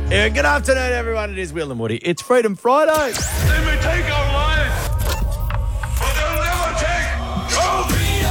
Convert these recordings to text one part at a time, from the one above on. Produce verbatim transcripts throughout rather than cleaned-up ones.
Yeah, good afternoon, everyone. It is Will and Woody. It's Freedom Friday. They may take our lives, but they'll never take your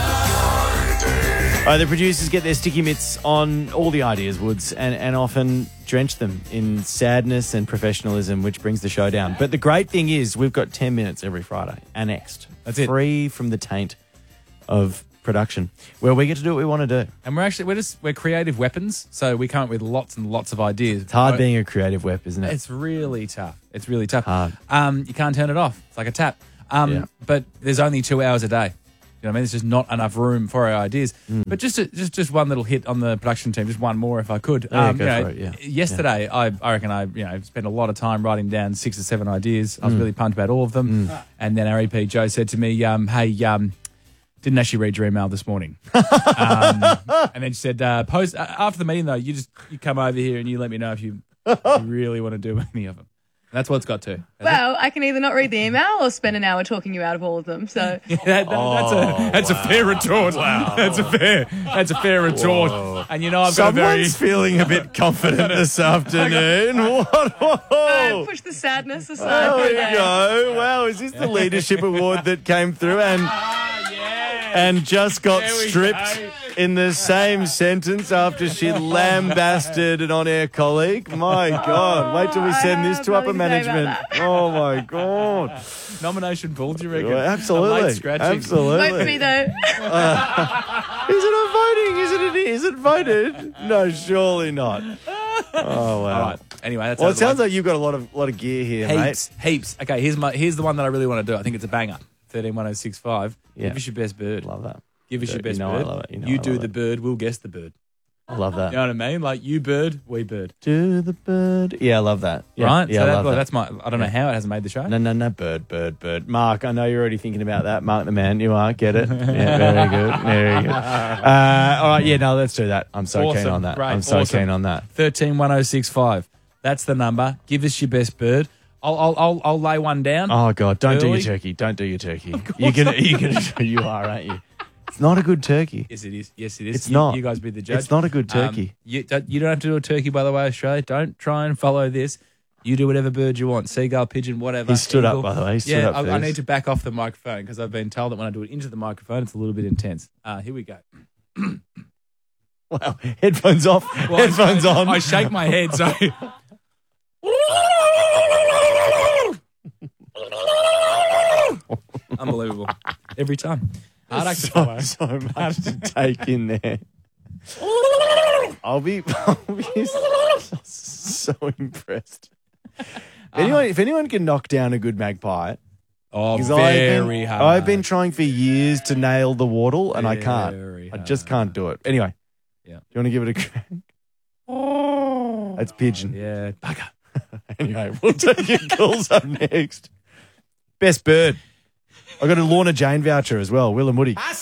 freedom. Uh, the producers get their sticky mitts on all the ideas, Woods, and, and often drench them in sadness and professionalism, which brings the show down. But the great thing is we've got ten minutes every Friday, annexed. That's it. Free from the taint of production, where we get to do what we want to do. And we're actually, we're just, we're creative weapons, so we come up with lots and lots of ideas. It's hard being a creative web, isn't it? It's really tough. It's really tough. Hard. Um, you can't turn it off. It's like a tap. Um, Yeah. But there's only two hours a day. You know what I mean? There's just not enough room for our ideas. Mm. But just a, just just one little hit on the production team, just one more if I could. Yeah, um, go you know, for it, yeah. Yesterday, I, I reckon I you know spent a lot of time writing down six or seven ideas. I was Mm. really pumped about all of them. And then our E P Joe said to me, um, "Hey, um, didn't actually read your email this morning." um, and then she said, uh, "Post uh, after the meeting though. You just you come over here and you let me know if you, if you really want to do any of them." And that's what it's got to. Well, I can either not read the email or spend an hour talking you out of all of them. So Yeah, that, that, that's a that's a fair retort. That's a fair that's a fair retort. And you know I've got a very Someone's feeling a bit confident this afternoon. What? no, Whoa. push the sadness aside There for a we day. go. Wow, is this the leadership award that came through and and just got There we stripped go. in the same sentence after she lambasted an on-air colleague? My God, wait till we send this to I upper have nothing to say management. about Oh my God. nomination pool. Do you reckon? Well, A absolutely. late scratching. Absolutely. Vote for me though. Is it a voting? Is it? Is it voted? No, surely not. Oh wow. All right. Anyway, that's Well, how it the sounds way- like you've got a lot of lot of gear here, heaps, mate. heaps. Okay, here's my here's the one that I really want to do. I think it's a banger. Thirteen one zero six five. Yeah. Give us your best bird. Love that. Give us You your best know I bird. love it. You know I do love the it. bird. We'll guess the bird. I love that. You know what I mean? Like you bird, we bird. Do the bird. Yeah, I love that. Yeah, Right? Yeah, so I that, love well, that. that's my. I don't know how it hasn't made the show. No, no, no. Bird, bird, bird. Mark, I know you're already thinking about that. Mark the man. You are. Get it? Yeah, very good. Very good. Uh, all right. Yeah, no, let's do that. I'm so keen Awesome. on that. Great. I'm so Awesome. keen on that. Thirteen one zero six five. That's the number. Give us your best bird. I'll I'll I'll, I'll lay one down. Oh, God. Don't do your Early? turkey. Don't do your turkey. You're going to, you're going to, you are, aren't you? It's not a good turkey. Yes, it is. Yes, it is. It's you, not. You guys be the judge. It's not a good turkey. Um, you, don't, you don't have to do a turkey, by the way, Australia. Don't try and follow this. You do whatever bird you want. Seagull, pigeon, whatever. He stood up, eagle. by the way. He stood yeah, up I, for I this. need to back off the microphone because I've been told that when I do it into the microphone, it's a little bit intense. Uh, here we go. Wow. Headphones off. Well, Headphones I, on. I shake my head, so... Unbelievable. Every time. Hard act to so, follow. so much to take in there. I'll be, I'll be so impressed. If anyone, if anyone can knock down a good magpie, Oh, 'cause very I've been, hard. I've been trying for years to nail the wardle, and I Very can't. I just hard. can't do it. Anyway, Yeah. do you want to give it a crack? That's pigeon. Yeah. Bugger. Anyway, we'll take your calls up next. Best bird. I got a Lorna Jane voucher as well. Will and Woody.